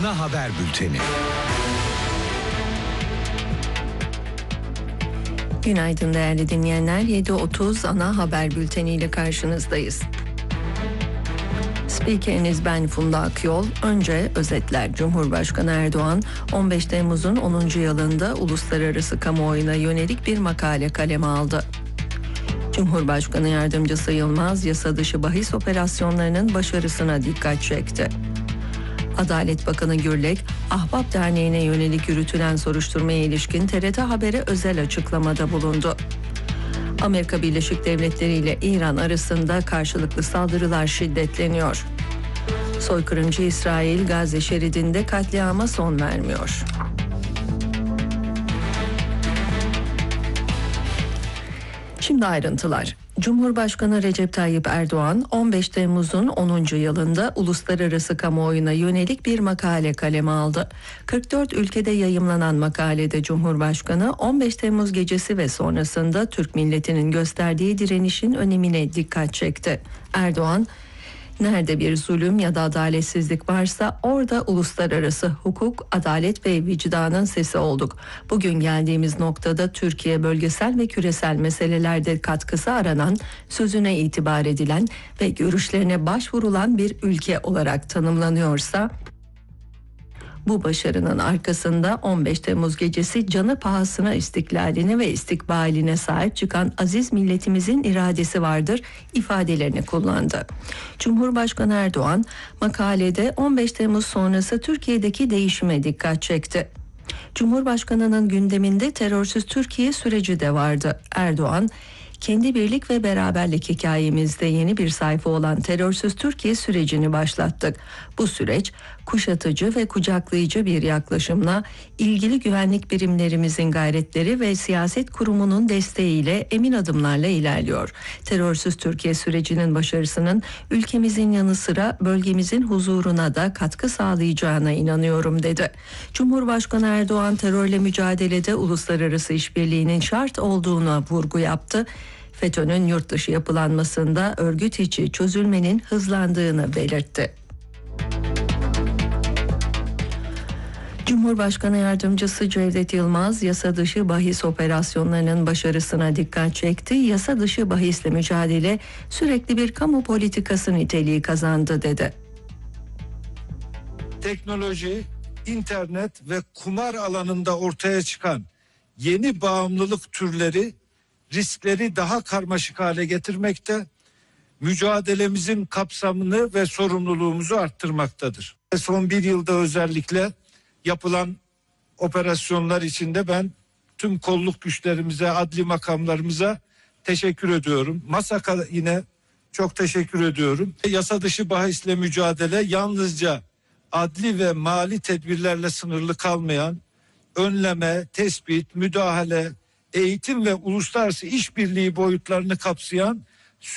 ana haber bülteni. Günaydın değerli dinleyenler. 7.30 ana haber bülteniyle karşınızdayız. Spikeriniz ben Funda Akyol. Önce özetler. Cumhurbaşkanı Erdoğan 15 Temmuz'un 10. yılında uluslararası kamuoyuna yönelik bir makale kaleme aldı. Cumhurbaşkanı Yardımcısı Yılmaz yasa dışı bahis operasyonlarının başarısına dikkat çekti. Adalet Bakanı Gürlek, Ahbap Derneği'ne yönelik yürütülen soruşturmaya ilişkin TRT Haber'e özel açıklamada bulundu. Amerika Birleşik Devletleri ile İran arasında karşılıklı saldırılar şiddetleniyor. Soykırımcı İsrail, Gazze şeridinde katliama son vermiyor. Şimdi ayrıntılar. Cumhurbaşkanı Recep Tayyip Erdoğan 15 Temmuz'un 10. yılında uluslararası kamuoyuna yönelik bir makale kaleme aldı. 44 ülkede yayımlanan makalede Cumhurbaşkanı 15 Temmuz gecesi ve sonrasında Türk milletinin gösterdiği direnişin önemine dikkat çekti. Erdoğan, nerede bir zulüm ya da adaletsizlik varsa orada uluslararası hukuk, adalet ve vicdanın sesi olduk. Bugün geldiğimiz noktada Türkiye bölgesel ve küresel meselelerde katkısı aranan, sözüne itibar edilen ve görüşlerine başvurulan bir ülke olarak tanımlanıyorsa, bu başarının arkasında 15 Temmuz gecesi canı pahasına istiklaline ve istikbaline sahip çıkan aziz milletimizin iradesi vardır ifadelerini kullandı. Cumhurbaşkanı Erdoğan makalede 15 Temmuz sonrası Türkiye'deki değişime dikkat çekti. Cumhurbaşkanının gündeminde terörsüz Türkiye süreci de vardı. Erdoğan, kendi birlik ve beraberlik hikayemizde yeni bir sayfa olan terörsüz Türkiye sürecini başlattık. Bu süreç kuşatıcı ve kucaklayıcı bir yaklaşımla ilgili güvenlik birimlerimizin gayretleri ve siyaset kurumunun desteğiyle emin adımlarla ilerliyor. Terörsüz Türkiye sürecinin başarısının ülkemizin yanı sıra bölgemizin huzuruna da katkı sağlayacağına inanıyorum dedi. Cumhurbaşkanı Erdoğan terörle mücadelede uluslararası işbirliğinin şart olduğuna vurgu yaptı. FETÖ'nün yurt dışı yapılanmasında örgüt içi çözülmenin hızlandığını belirtti. Cumhurbaşkanı Yardımcısı Cevdet Yılmaz yasa dışı bahis operasyonlarının başarısına dikkat çekti. Yasa dışı bahisle mücadele sürekli bir kamu politikası niteliği kazandı dedi. Teknoloji, internet ve kumar alanında ortaya çıkan yeni bağımlılık türleri riskleri daha karmaşık hale getirmekte, mücadelemizin kapsamını ve sorumluluğumuzu arttırmaktadır. Son bir yılda özellikle yapılan operasyonlar içinde ben tüm kolluk güçlerimize, adli makamlarımıza teşekkür ediyorum. MASAK'a yine çok teşekkür ediyorum. Yasa dışı bahisle mücadele yalnızca adli ve mali tedbirlerle sınırlı kalmayan, önleme, tespit, müdahale, eğitim ve uluslararası işbirliği boyutlarını kapsayan